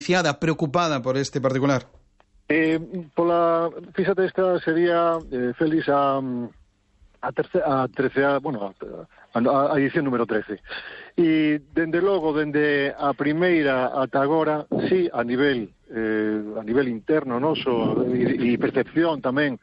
preocupada por este particular? Fíxate, esta sería, Félix, a edición número 13. E, dende logo, dende a primeira ata agora, sí, a nivel interno noso e percepción tamén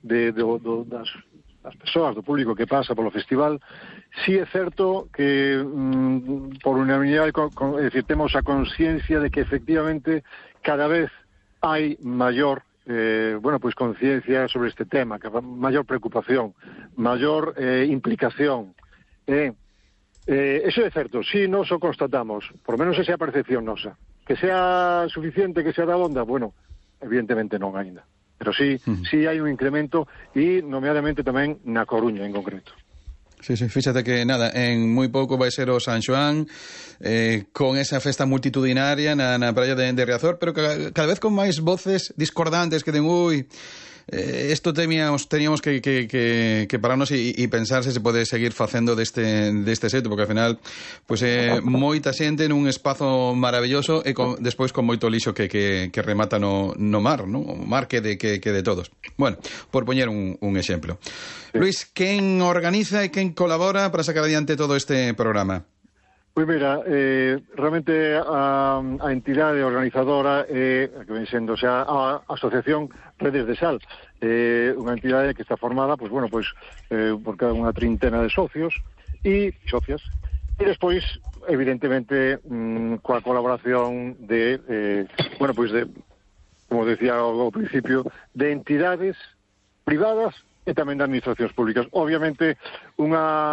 das persoas, do público que pasa polo festival, sí é certo que por unanimidade, é dicir, temos a consciencia de que efectivamente cada vez hai maior conciencia sobre este tema, que maior preocupación, maior implicación. Eso é certo, si nos o constatamos, por menos esa é a percepción nosa. Que sea suficiente, que sea da onda, bueno, evidentemente non aínda. Pero sí hai un incremento, e nomeadamente tamén na Coruña en concreto. Sí, fíxate que nada, en moi pouco vai ser o San Xoán, con esa festa multitudinaria na praia de Riazor, pero cada vez con máis voces discordantes que den, isto teníamos que pararnos e pensar se se pode seguir facendo deste xeito, porque ao final moita xente nun espazo maravilloso e despois con moito lixo que remata no mar, non? O mar que de todos. Bueno, por poñer un exemplo. Luis, quen organiza e quen colabora para sacar adiante todo este programa? Pois mira, realmente a entidade organizadora é a que ven sendo, a Asociación Redes de Sal, unha entidade que está formada, por cada unha trintena de socios e socias, e despois, evidentemente, coa colaboración de, como decía ao principio, de entidades privadas e tamén de administracións públicas. Obviamente, un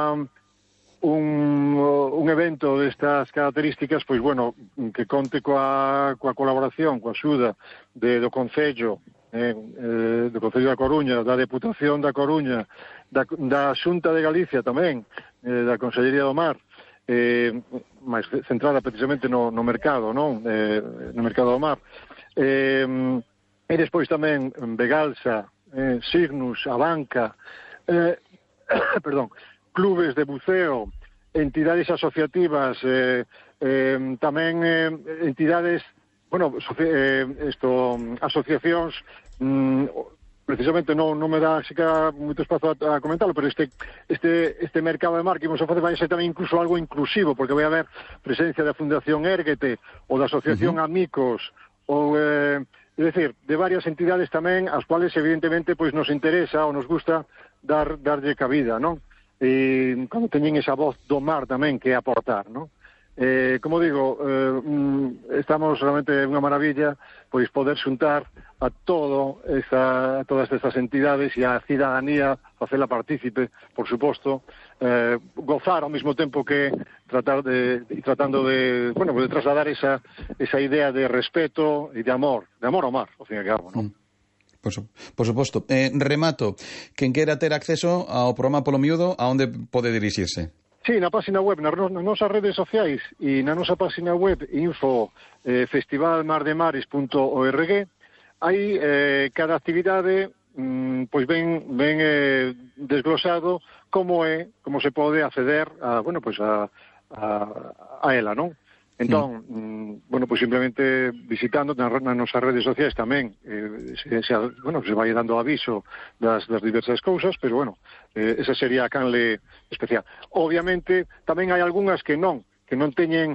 evento destas características, que conte coa colaboración, coa axuda do Concello, da Coruña, da Deputación da Coruña, da Xunta de Galicia tamén, da Consellería do Mar, máis centrada precisamente no mercado, non? No mercado do mar. E despois tamén Begalsa, Signus, Abanca, clubes de buceo, entidades asociativas, tamén entidades, asociacións, precisamente non me dá sequera moito espazo a comentarlo, pero este mercado de mar que vamos a facer vai ser tamén incluso algo inclusivo, porque vai haber presencia da Fundación Érguete ou da Asociación Amicos, ou é dicir, de varias entidades tamén, as cuales evidentemente nos interesa ou nos gusta darlle cabida, non? E cando teñen esa voz do mar tamén que aportar, non? Como digo, estamos realmente unha maravilla poder xuntar a todas estas entidades e a cidadanía, facela partícipe, por suposto, gozar ao mesmo tempo que tratando de trasladar esa idea de respeto e de amor ao mar, ao fin e ao cabo, non? Por suposto. Remato, quen quera ter acceso ao programa polo miúdo, a onde pode dirixirse? Sí, na página web, nas nosas redes sociais e na nosa página web info festivalmardemares.org, hai cada actividade ben desglosado como se pode acceder a ela, non? Entón, simplemente visitando nas nosas redes sociais tamén se vai dando aviso das diversas cousas, pero esa sería a canle especial. Obviamente, tamén hai algunhas que non teñen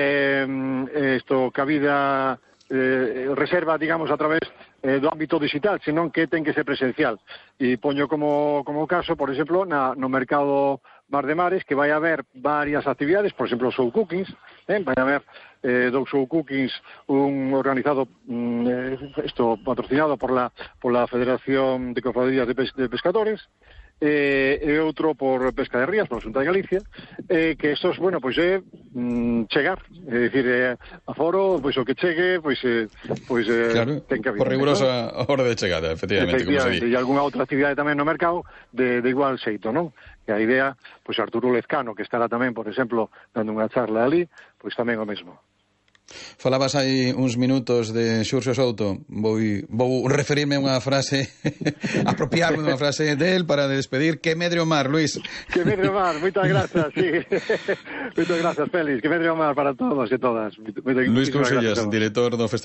cabida reserva, digamos, a través do ámbito digital, senón que ten que ser presencial. E poño como caso, por exemplo, no mercado Mar de Mares, que vai haber varias actividades, por exemplo, show cookings, vai haber dous show cookings, un organizado, patrocinado por la Federación de Cofradías de Pescadores, e outro por Pesca de Rías, por Xunta de Galicia, que estos, é chegar, é dicir, aforo, o que chegue, claro, ten que haber. Por rigurosa hora de chegada, efectivamente, como se di. E algunha outra actividade tamén no mercado de igual xeito, non? E a idea, Arturo Lezcano, que estará tamén, por exemplo, dando unha charla ali, tamén o mesmo. Falabas hai uns minutos de Xurxo Souto. Vou referirme a unha frase, apropiarme dunha frase del para despedir. Que medre o mar, Luís. Que medre o mar, moitas grazas, sí. Moitas grazas, Félix. Que medre o mar para todos e todas. Luís Cousellas, director do Festival